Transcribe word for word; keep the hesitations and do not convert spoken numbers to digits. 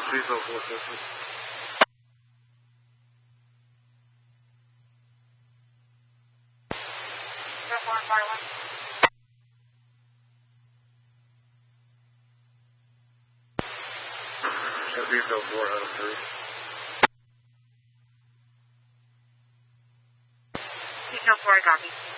Diesel four fifty. four five one. Diesel four oh three. Diesel four, copy.